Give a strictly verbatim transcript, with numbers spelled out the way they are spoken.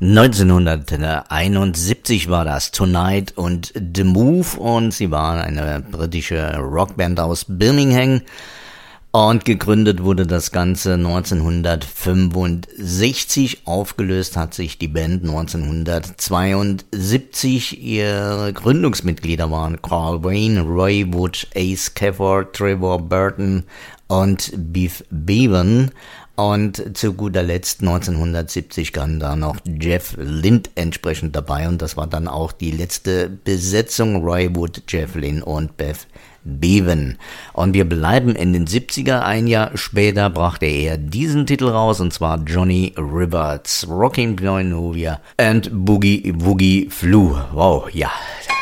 neunzehnhunderteinundsiebzig war das, Tonight und The Move, und sie waren eine britische Rockband aus Birmingham. Und gegründet wurde das Ganze neunzehnhundertfünfundsechzig, aufgelöst hat sich die Band neunzehnhundertzweiundsiebzig. Ihre Gründungsmitglieder waren Carl Wayne, Roy Wood, Ace Cafford, Trevor Burton und Beef Bevan. Und zu guter Letzt neunzehnhundertsiebzig kam da noch Jeff Lynne entsprechend dabei, und das war dann auch die letzte Besetzung: Roy Wood, Jeff Lynne und Beef Bevan. Und wir bleiben in den siebziger. Ein Jahr später brachte er diesen Titel raus, und zwar Johnny Rivers, Rockin' Boy Novia and Boogie Woogie Flu. Wow, ja,